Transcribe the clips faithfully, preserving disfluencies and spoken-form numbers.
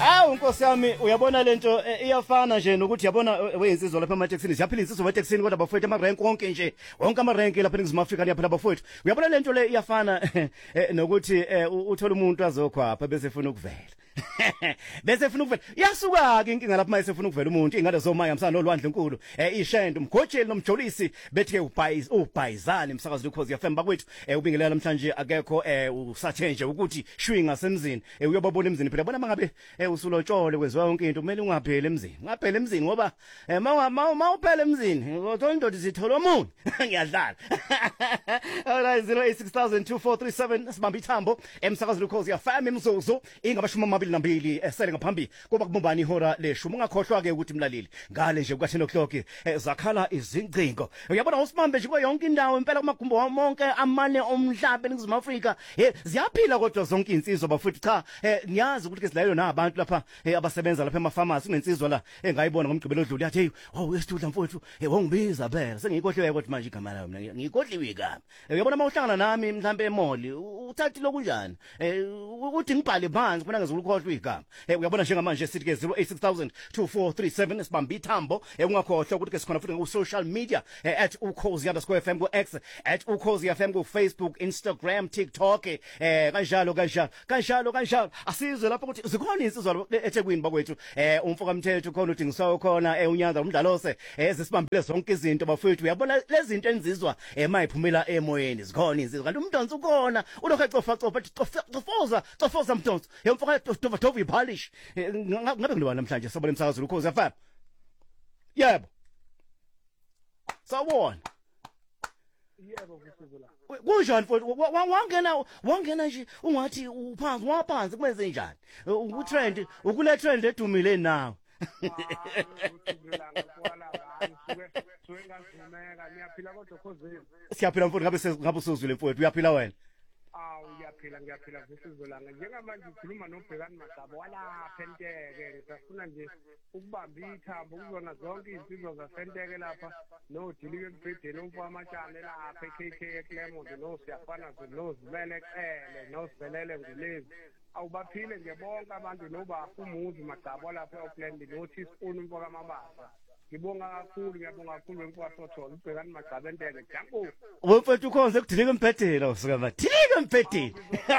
Hawu Nkosi yami uyabona lento iyafana nje nokuthi yabona weyinsizwa lapha emaTexini siyaphila insizwa emaTexini kodwa bafowethu amarenki wonke nje wonke amarenki lapha eNingizimu Afrika niyaphila bafowethu uyabona lento le iyafana nokuthi uthola umuntu azokhwapha bese efuna ukuvela bese efuna ukuvela yasuka ke inkinga lapha mayese efuna ukuvela umuntu ingane zomaya msana nolwandle enkulu ishendo umgojeli nomjolisi bethe ubhayiz ubhayizani umsakazi lokhozi F M bakwethu ubingelela namhlanje akekho usathe nje ukuthi shwi ngasemzini uyobabona emzini phela bona mangabe usulotshole kwenziwa yonke into kumele ungapheli emzini ungapheli emzini ngoba ma uphele emzini kodwa indoda isithola omunye ngiyadlala alright zero eight six thousand two four three seven sibamba ithambo emsakazi lokhozi F M imzuzu ingabashumi amabili nambili esele ngaphambi kuba kubumbani ihora leshumi ungakhohlwa ke ukuthi mlaleli ngale nje kuka ten o'clock zakhala izingcingo uyabona usimambe nje yonke indawo impela kumagumbo wonke amane omhlaba eNingizimu Afrika ziyaphila kodwa zonke insizwa bafuthu cha ngiyazi ukuthi ke silayelo nabantu lapha abasebenza lapha emafamasi kunensizwa la engayibona ngomgqibelo odlule yathi hey oh esitudla mfowethu wongibiza phela sengiyikhohliwe ukuthi manje igama lami mina ngikhohliwe igama uyabona mawuhlangana nami mhlambe emoli uthathi lokunjani uthi ngibhale phansi khona ngizukukhohlwa igama uyabona njengamanje sithi ke zero eight six thousand two four three seven sibamba ithambo ungakhohlwa ukuthi ke sikhona futhi ku social media at ukhozi underscore F M ku X at ukhozi F M ku Facebook Instagram TikTok eh kanjalo kanjalo kanjalo kanjalo asizwe lapho ukuthi zikhona insizwa eThekwini bakwethu eh umfoka mthetho khona udingisayo khona uNyanza umdlalose ezisibambile zonke izinto bafowethu uyabona lezi zinto enzizwa emayiphumela emoyeni zikhona insizwa kanti umdonsi ukhona ulokho ecofa cofa cofoza cofoza umdonsi yomfoka dova dova ipolish ngabe ngilwa namhlanje sabona emsakazo ukhozi F M yebo sawona yebo kusizula kunjani mfowethu wangena wangena nje ungathi uphansi waphansi kumenze njani ukutrend ukule trend edumile nawe siyaphila mfowethu ngabe ngabe usuzwile mfowethu uyaphila wena awu uyaphila ngiyaphila kusizulanga njengamanje ukhuluma noBhekani Magaba walapha enteke safuna nje ukubamba ithambo ukuzona zonke izinsizwa zasenteke lapha nodilike embhedeni umfo amatshane lapha eK K Clermont nosiyafana nozimele eqele nosibelele ngulezi awubaphile nje bonke abantu noba umuzi Magaba lapha eOakland nothi isifuna umfo kaMabasa ngibonga kakhulu ngiyabonga kakhulu emkwatho uBhekani Magaba enteke jambo wemfethu ukhonze kudilika embhedeni awusuka bathilika embhedeni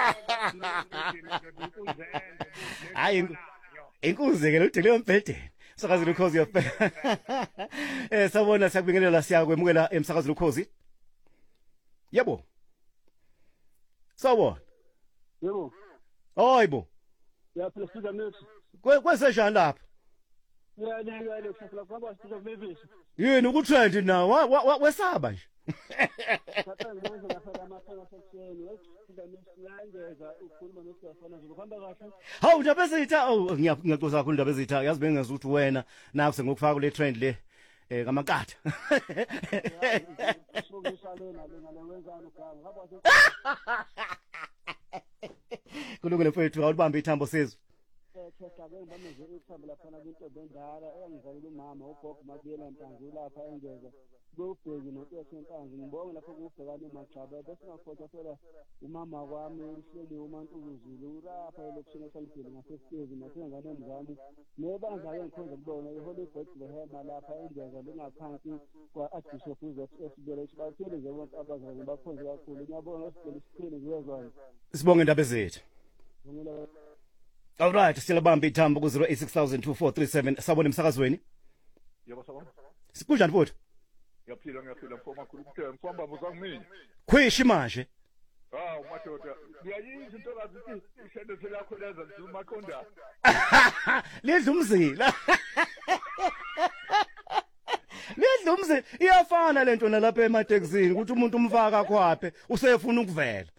hayi inkuze ke udilika embhedeni Umsakazi ukhozi eh sabona siyakubingelela siyakwemukela emsakazi ukhozi yebo sawona yebo hayibo yaphila sida nethi kwesenjani lapha ya ya ya lekusafla kwaba sida Mavis yini ukutrend nawe wesaba nje Thatha ngiyenza lapha amaphela section sida nesiyangeza ukukhuluma nosiyafana nje kuhamba kahle hawu ndaba ezitha oh ngiyaxoxa kakhulu ndaba ezitha yazi bengazi ukuthi wena naku sengokufaka kule trend le eh kamakatha kulungile mfowethu awulibambe ithambo sizwe Cheka ke ngibambe nje ithambo lapha into bendala eyangizalile umama uGogo Mabiyela Ntanzi lapha engeza kubheki noThethe Ntanzi ngibonge lapho kubhekane Magaba bese ngakhohlwa phela umama kwami uhleli uMantuluzulu urapha election esalibhili ngasesitezi nasengane mzami nebandla ke ngikhonza kubona iHoly Bethlehem lapha engeza lengaphansi kwa Archbishop uZF Sibele bathele nje bonke abazali bakhonze kakhulu ngiyabonga sibele siphele ngiyezwana sibonge indaba ezethu all right silabamba ithambo ku zero eight six thousand two four three seven sabona emsakazweni yebo sabona sikunjani mfowethu ngiyaphila ngiyaphila mfowethu makhulu kuthela mfowethu babuzwa ngimini khwishi manje ah umadoda ngiyayizwa into kazithi ishendo selakho leza ngizumaqonda lidla umzila lidla umzila iyafana lento nalapha emaTexini ukuthi umuntu umfaka khwaphe usefuna ukuvela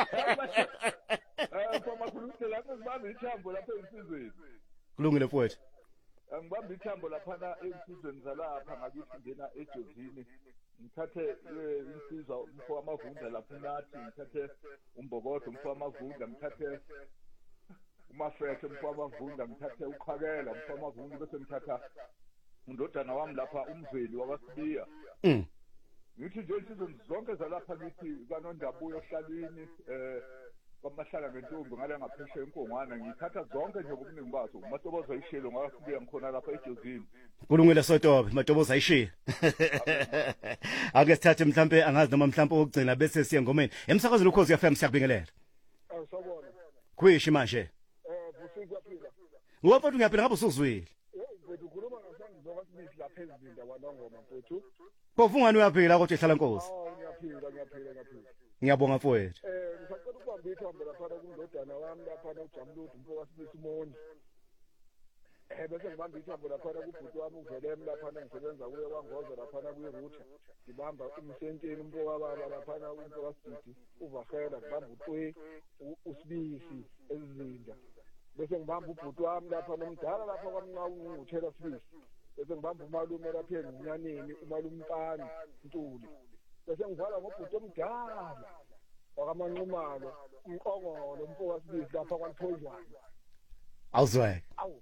eh mfowethu makhulu kuthela ngibambe ithambo lapha insizweni kulungile mfowethu ngibambe ithambo lapha na insizweni zalapha ngakithi ngena ejozini ngithathe insizwa umfo wamavunda lapha nathi ngithathe umbokodo umfo wamavunda ngithathe umafethe umfo wamavunda ngithathe uqhakela umfo wamavunda bese ngithatha undodana wami lapha umveli wabasibiya mm ngithi nje insizwe zonke zalapha ngithi kanondabuyo ohlalweni eh kwamahlala ngentombi ngale ngaphesheya enkongwana ngithatha zonke nje ngobuningi bazo uMatoboza ayishilo ngakafika ngikhona lapha ejozini kulungile sotobe Matoboza ayishiya ake sithathe mhlambe angazi noma mhlambe ukugcina bese siye ngomeni emsakazweni ukhozi F M siyakubingelela awusabona kwishi manje eh busuku yaphila ngoba mfowethu ngiyaphila ngabe usuzwile mfethu ukhuluma ngasanje zoba sibithi lapha ezizinda kwanongoma mfethu phofu ngani uyaphila kodwa ehlala Nkosi awu ngiyaphila ngiyaphila ngiyaphila ngiyabonga mfowethu eh ngisacela ukubamba ithambo lapha kundodana wami lapha uJamludi mfowethu wasibithi uMondi eh bese ngibamba ithambo lapha kubhuti wami uVelem lapha ngisebenza kuye kwangoza lapha kuyirouter ngibamba umsenteni umfowabo baba lapha umfowabo wasibithi uvahela ngibamba uTwe uSibisi ezizinda bese ngibamba ubhuti wami lapha nomdala lapha kwamnqawu uthela Sibisi bese ngibamba umalume lapha eNyanini umalume Mpani Ntuli bese ngivala ngobhuti omdala wakamanqumalo umqongolo umfowabo Sibisi lapha kwaNthozwana awuzwe awu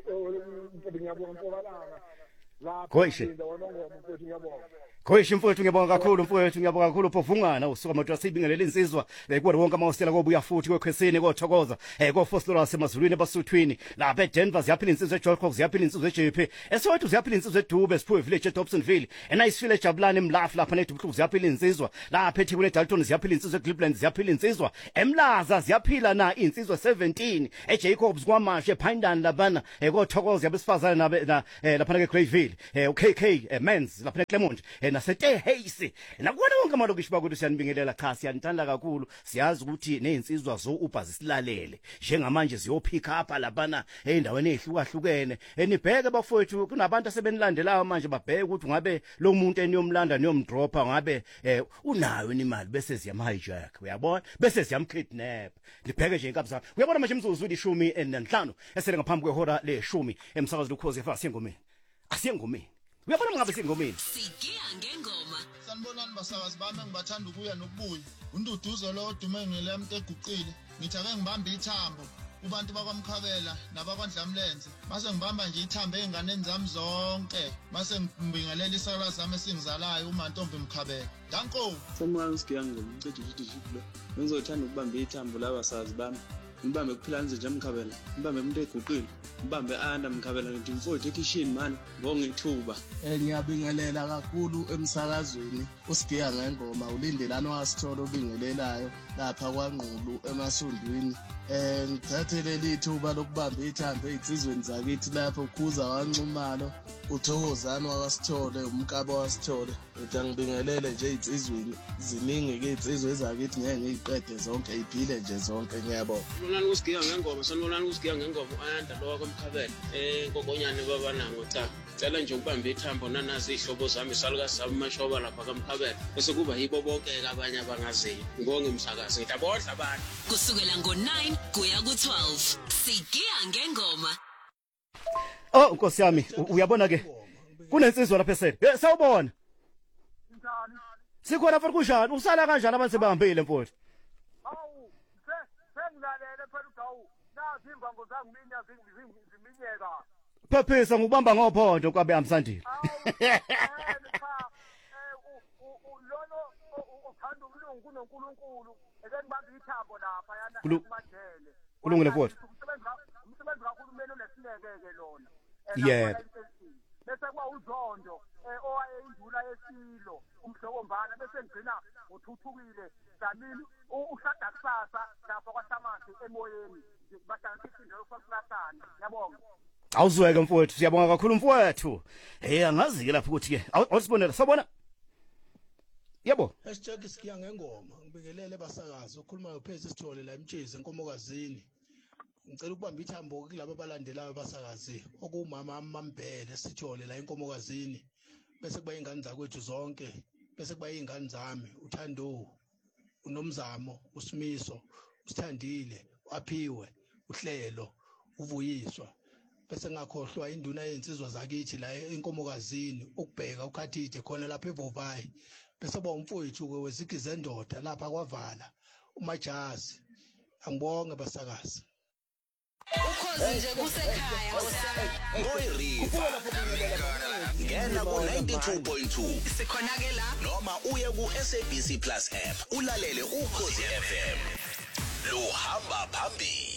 ngiyabonga mfobalanga lapha Khoishi. wanongoma mfowethu ngiyabonga Khoishi mfowethu ngiyabonga kakhulu mfowethu ngiyabonga kakhulu phofungana usuka manje wasibingelela insizwa kuwe wonke amawosela kobuya futhi kwekhwesini kothokoza eh koFoslora semazulwini basuthwini lapha eDenver ziyaphila insizwe eJolco ziyaphila insizwe eJ P esowethu ziyaphila insizwe eDube Siphuwe village eDobsonville eNiceville eJabulani eMlafu lapha neDubhlu ziyaphila insizwa lapha eThekwini eDalton ziyaphila insizwe eCleveland ziyaphila insizwa eMlaza ziyaphila na insizwe seventeen eJacobs kwaMashe ePindan labana ekothokoza yabesifazana nabe lapha eGreyville uKK Men's lapha eClermont nasete Hayes nakuona wonke amalokishi bakuthi siyanibingelela cha siyanithanda kakhulu siyazi ukuthi nezinsizwa zo Uber zisilalele njengamanje ziyophika apha labana endaweni ehlukahlukene enibheke bafowethu kunabantu asebenilandelayo manje babheke ukuthi ngabe lo muntu eniyomlanda niyomdropa ngabe unayo imali bese ziyamhijack uyabona bese ziyamkidnap libheke nje inkabza uyabona manje imzuzu ishumi nanhlanu esele ngaphambi kwehora leshumi emsakazweni ukhozi efa siyengomeni asiyengomeni uyabona ngabe singomeni sigiya ngengoma sanibonani basakazi bami engibathanda ukuya nokubuya unduduzo lo odume ngelamte eguqile ngithi ake ngibambe ithambo kubantu bakwaMkhabela nabakwandlamlenze mase ngibamba nje ithambo einganeni zami zonke mase ngibingelela isala zami esingizalayo uMantombi Mkhabela danko somwana sigiya ngoma ngicela ukuthi shiplo ngizothanda ukubamba ithambo labasazi bami ngibambe kuphila nje Mkhabela ngibambe umuntu eguqile ngibambe anda Mkhabela ngithi mfowethu ekishini man bonke ithuba eh ngiyabingelela kakhulu emsakazweni usigiya ngengoma ulindelana wasithola ubingelelayo lapha kwaNgqulu emasundwini eh ngithathele lithuba lokubamba ithambo ezizweni zakithi lapho ukhuza waNxumalo uThokozana wakasithole umkabo wasithole uthi angibingelele nje izizweni ziningi ke izizwe ezakithi ngeke ngiqede zonke iphile nje zonke ngiyabonga sanibonani usigiya ngengoma sanibonani usigiya ngengoma ayanda lo kwaMkhabela eh ngogonyane babanango cha cela nje ukubamba ithambo nanazi ihlobo zami salukazi sami mashoba lapha kaMkhabela bese kuba yibo bonke abanye abangaziyo ngibonge umsakazi ngiyabodla abantu kusukela ngo nine kuya ku twelve sigiya ngengoma oh Nkosi yami uyabona ke kunensizwa lapha esele eh sawubona njani sikhona futhi kunjani usala kanjani abantu sebehambile mfowethu awu se sengilalele phela udawu nazi imbango zangu mina ziminyeka phephisa ngokubamba ngophondo kwabe amsandile lono uthanda ukulungu kunoNkulunkulu ekenibamba ithambo lapha yana kumajele kulungile mfowethu umsebenzi kakhulumeni onesineke lona yebo bese kuba uZondo owayeyinduna yesilo umhlokombana bese ngigcina uthuthukile Dlamini ushada kusasa lapha kwaShamasi emoyeni badanisa indlela yokufasilana yabonga awuzweke mfowethu siyabonga kakhulu mfowethu hey angazi ke lapho ukuthi ke awusibonela sabona yebo hashtag sigiya ngengoma ngibingelele basakazi ukhuluma uPhezi Sithole la eMtshezi enkomokazini ngicela ukubamba ithambo kulabo abalandelayo basakazi okumama amambhele Sithole la enkomokazini bese kuba ingane zakwethu zonke bese kuba ingane zami uThando uNomzamo uSimiso uSithandile uAphiwe uHlelo uvuyiswa bese ngakhohlwa induna yensizwa zakithi la enkomokazini ukubheka ukhathide khona lapha eVovayi bese ba umfowethu wezigi zendoda lapha kwaVala uMajazi angibonge basakazi ukhozi nje kusekhaya Ngoyiriva ngena ku ninety-two point two sikhona ke la noma uye ku S A B C Plus app ulalele ukhozi F M luhamba phambili.